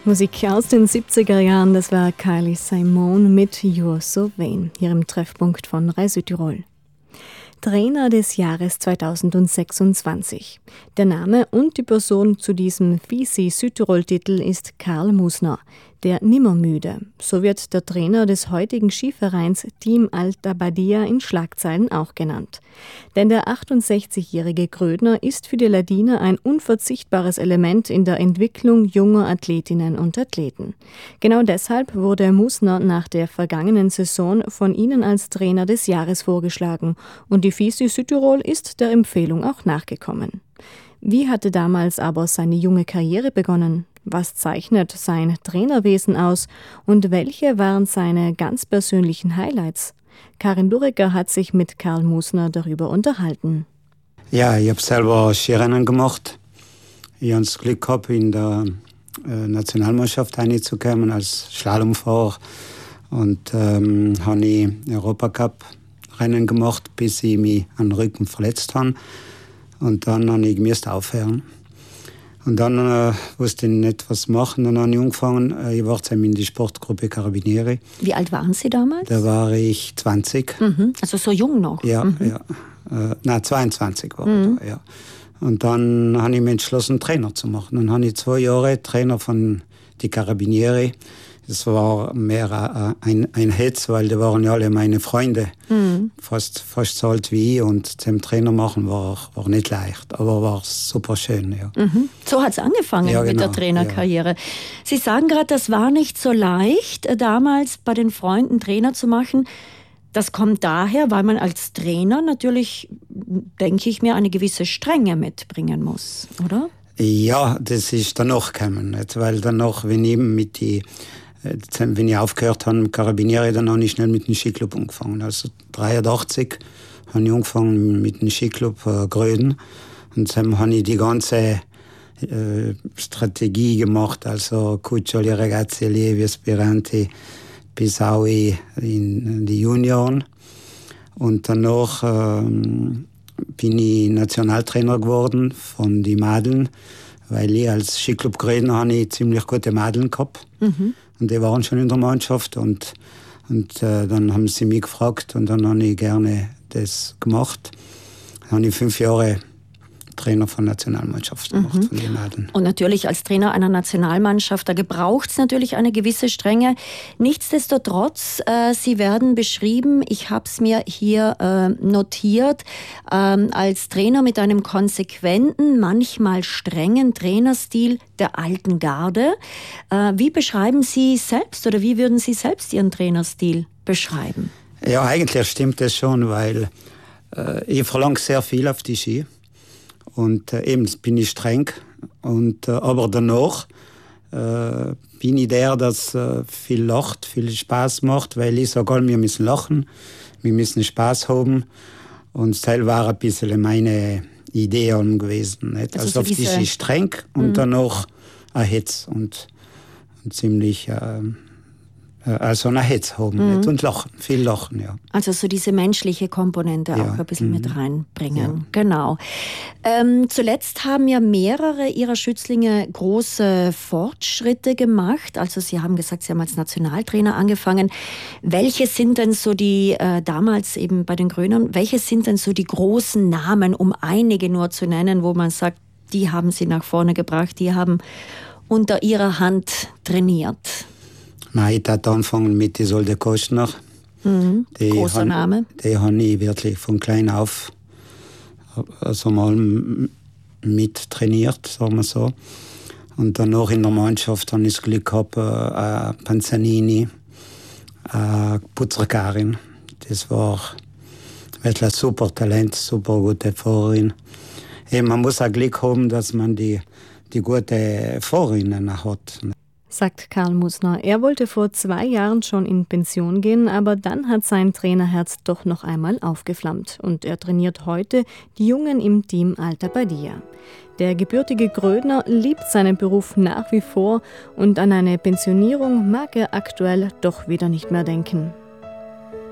Musik aus den 70er Jahren, das war Kylie Simone mit You're So Vain, hier im Treffpunkt von Rai Südtirol. Trainer des Jahres 2026. Der Name und die Person zu diesem FISI Südtirol-Titel ist Karl Musner, der Nimmermüde. So wird der Trainer des heutigen Skivereins Team Alta Badia in Schlagzeilen auch genannt. Denn der 68-jährige Grödner ist für die Ladiner ein unverzichtbares Element in der Entwicklung junger Athletinnen und Athleten. Genau deshalb wurde Musner nach der vergangenen Saison von ihnen als Trainer des Jahres vorgeschlagen und die FISI Südtirol ist der Empfehlung auch nachgekommen. Wie hatte damals aber seine junge Karriere begonnen? Was zeichnet sein Trainerwesen aus und welche waren seine ganz persönlichen Highlights? Karin Durecker hat sich mit Karl Musner darüber unterhalten. Ja, ich habe selber Skirennen gemacht. Ich habe das Glück gehabt, in der Nationalmannschaft reinzukommen als Slalomfahrer. Und habe ich Europacup-Rennen gemacht, bis ich mich an den Rücken verletzt habe. Und dann habe ich aufhören. Und dann wusste ich nicht, was machen. Dann habe ich angefangen. Ich war in die Sportgruppe Carabinieri. Wie alt waren Sie damals? Da war ich 20. Also so jung noch? Ja, ja. 22 war ich da, ja. Und dann habe ich mich entschlossen, Trainer zu machen. Dann habe ich 2 Jahre Trainer von die Carabinieri. Das war mehr ein Hetz, weil die waren ja alle meine Freunde. Fast so alt wie ich. Und zum Trainer machen war nicht leicht, aber war super schön. Ja. So hat es angefangen ja, mit der Trainerkarriere. Ja. Sie sagen gerade, das war nicht so leicht, damals bei den Freunden Trainer zu machen. Das kommt daher, weil man als Trainer natürlich, denke ich mir, eine gewisse Strenge mitbringen muss, oder? Ja, das ist danach gekommen. Weil danach, wenn ich aufgehört habe mit Carabinieri, dann habe ich schnell mit dem Skiclub angefangen. Also 1983 habe ich angefangen mit dem Skiclub Gröden. Und dann habe ich die ganze Strategie gemacht, also Cuccioli, Ragazzi, Allievi, Aspiranti, bis auch in die Junioren. Und danach bin ich Nationaltrainer geworden von den Madeln, weil ich als Skiclub Gröden habe ich ziemlich gute Madeln gehabt. Und die waren schon in der Mannschaft und dann haben sie mich gefragt und dann habe ich gerne das gemacht. Dann habe ich 5 Jahre Trainer von der Nationalmannschaft gemacht, von den Madeln. Und natürlich als Trainer einer Nationalmannschaft, da gebraucht es natürlich eine gewisse Strenge. Nichtsdestotrotz, Sie werden beschrieben, ich habe es mir hier notiert, als Trainer mit einem konsequenten, manchmal strengen Trainerstil der alten Garde. Wie beschreiben Sie selbst oder wie würden Sie selbst Ihren Trainerstil beschreiben? Ja, eigentlich stimmt das schon, weil ich verlange sehr viel auf die Ski. Und eben bin ich streng. Aber danach bin ich der, das viel lacht, viel Spaß macht, weil ich sage, wir müssen lachen, wir müssen Spaß haben. Und das war ein bisschen meine Idee gewesen. Nicht? Also auf die Ski streng und danach ein Hetz und ziemlich... Also eine Hetz haben nicht? Und lachen, viel lachen, ja. Also so diese menschliche Komponente auch ein bisschen mit reinbringen. Ja. Genau. Zuletzt haben ja mehrere Ihrer Schützlinge große Fortschritte gemacht. Also Sie haben gesagt, Sie haben als Nationaltrainer angefangen. Welche sind denn so die, damals eben bei den Grönern, welche sind denn so die großen Namen, um einige nur zu nennen, wo man sagt, die haben Sie nach vorne gebracht, die haben unter Ihrer Hand trainiert? Ich habe angefangen mit Isolde Kostner. Großer Name. Die habe ich wirklich von klein auf also mal mit trainiert, sagen wir so. Und danach in der Mannschaft habe ich das Glück gehabt, Panzanini, Putzerkarin. Das war wirklich ein super Talent, super gute Fahrerin. Man muss auch Glück haben, dass man die gute Fahrerinnen hat. Sagt Karl Musner. Er wollte vor 2 Jahren schon in Pension gehen, aber dann hat sein Trainerherz doch noch einmal aufgeflammt. Und er trainiert heute die Jungen im Team Alta Badia. Der gebürtige Grödner liebt seinen Beruf nach wie vor und an eine Pensionierung mag er aktuell doch wieder nicht mehr denken.